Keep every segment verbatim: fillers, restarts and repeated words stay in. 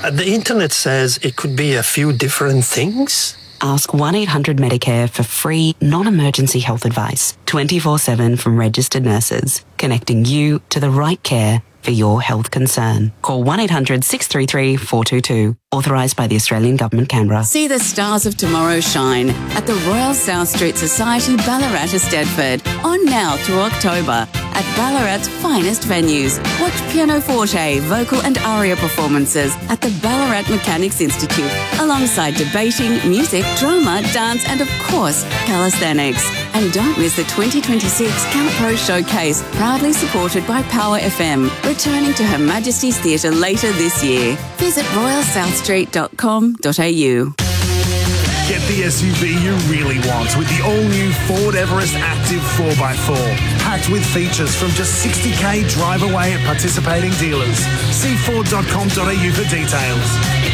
Uh, the internet says it could be a few different things. Ask one eight hundred Medicare for free, non-emergency health advice, twenty-four seven from registered nurses, connecting you to the right care for your health concern. Call one eight hundred six three three four two two. Authorised by the Australian Government, Canberra. See the stars of tomorrow shine at the Royal South Street Society, Ballarat, Eisteddfod. On now through October at Ballarat's finest venues. Watch pianoforte, vocal and aria performances at the Ballarat Mechanics Institute, alongside debating, music, drama, dance and, of course, calisthenics. And don't miss the twenty twenty-six CalPro Showcase, proudly supported by Power F M, returning to Her Majesty's Theatre later this year. Visit royal south street dot com dot a u. Get the S U V you really want with the all-new Ford Everest Active four by four. Packed with features from just sixty k drive away at participating dealers. See ford dot com dot a u for details.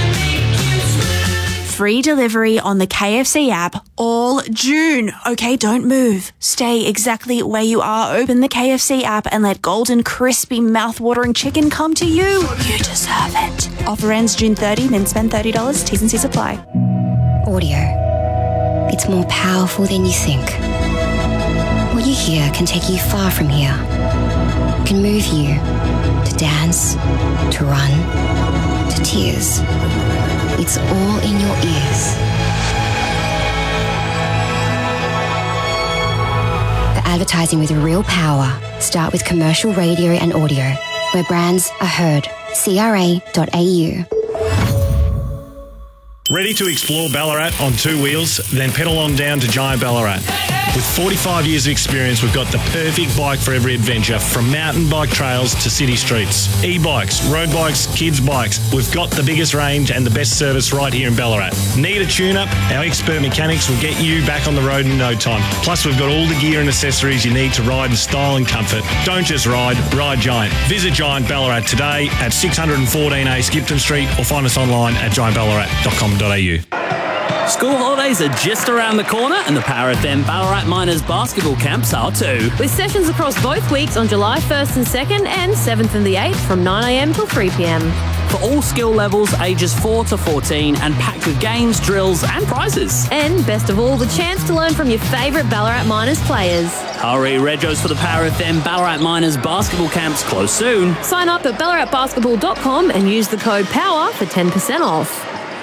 Free delivery on the K F C app all June. Okay, don't move. Stay exactly where you are. Open the K F C app and let golden, crispy, mouth-watering chicken come to you. You deserve it. Offer ends June thirtieth, then spend thirty dollars. T's and C's apply. Audio. It's more powerful than you think. What you hear can take you far from here. It can move you to dance, to run, to tears. It's all in your ears. For advertising with real power, start with commercial radio and audio, where brands are heard. C R A dot A U. Ready to explore Ballarat on two wheels? Then pedal on down to Giant Ballarat. With forty-five years of experience, we've got the perfect bike for every adventure, from mountain bike trails to city streets. E-bikes, road bikes, kids' bikes. We've got the biggest range and the best service right here in Ballarat. Need a tune-up? Our expert mechanics will get you back on the road in no time. Plus, we've got all the gear and accessories you need to ride in style and comfort. Don't just ride, ride Giant. Visit Giant Ballarat today at six fourteen A Skipton Street or find us online at giant ballarat dot com dot a u. School holidays are just around the corner and the Power F M Ballarat Miners basketball camps are too. With sessions across both weeks on July first and second and seventh and the eighth from nine a m till three p m. For all skill levels, ages four to fourteen, and packed with games, drills and prizes. And best of all, the chance to learn from your favourite Ballarat Miners players. Hurry, Regos for the Power F M Ballarat Miners basketball camps close soon. Sign up at ballarat basketball dot com and use the code POWER for ten percent off.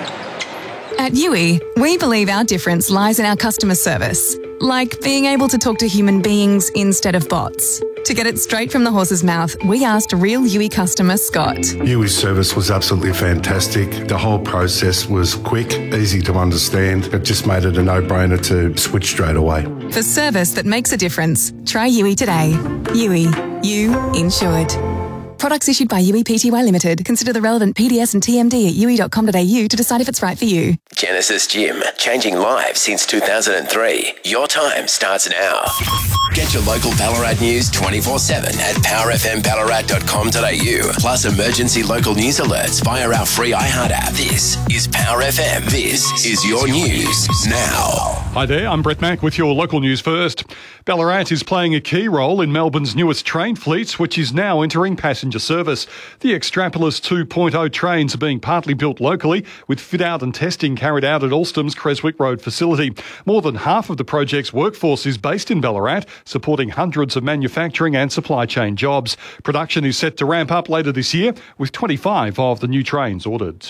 At U I, we believe our difference lies in our customer service, like being able to talk to human beings instead of bots. To get it straight from the horse's mouth, we asked real U I customer Scott. U I's service was absolutely fantastic. The whole process was quick, easy to understand. It just made it a no-brainer to switch straight away. For service that makes a difference, try U I today. U I, you insured. Products issued by U I Pty Limited. Consider the relevant P D S and T M D at u i dot com dot a u to decide if it's right for you. Genesis Gym, changing lives since two thousand three. Your time starts now. Get your local Ballarat news twenty-four seven at power f m ballarat dot com dot a u. Plus emergency local news alerts via our free iHeart app. This is Power F M. This is your news now. Hi there, I'm Brett Mack with your local news first. Ballarat is playing a key role in Melbourne's newest train fleet, which is now entering passenger service. The Extrapolis two point oh trains are being partly built locally, with fit-out and testing carried out at Alstom's Creswick Road facility. More than half of the project's workforce is based in Ballarat, supporting hundreds of manufacturing and supply chain jobs. Production is set to ramp up later this year, with twenty-five of the new trains ordered.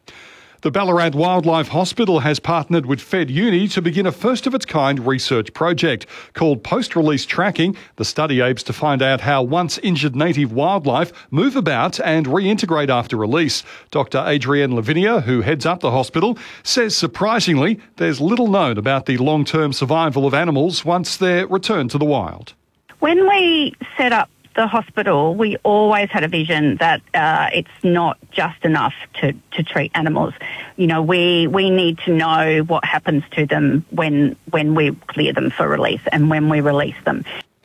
The Ballarat Wildlife Hospital has partnered with FedUni to begin a first-of-its-kind research project called Post-Release Tracking. The study aims to find out how once-injured native wildlife move about and reintegrate after release. Doctor Adrienne Lavinia, who heads up the hospital, says surprisingly there's little known about the long-term survival of animals once they're returned to the wild. When we set up the hospital, we always had a vision that uh, it's not just enough to, to treat animals. You know, we we need to know what happens to them when when we clear them for release and when we release them.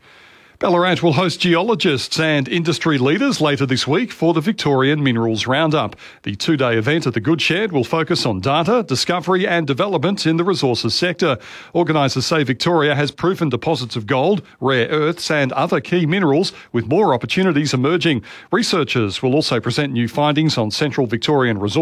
Ballarat will host geologists and industry leaders later this week for the Victorian Minerals Roundup. The two-day event at the Goodshed will focus on data, discovery and development in the resources sector. Organisers say Victoria has proven deposits of gold, rare earths and other key minerals, with more opportunities emerging. Researchers will also present new findings on Central Victorian resources.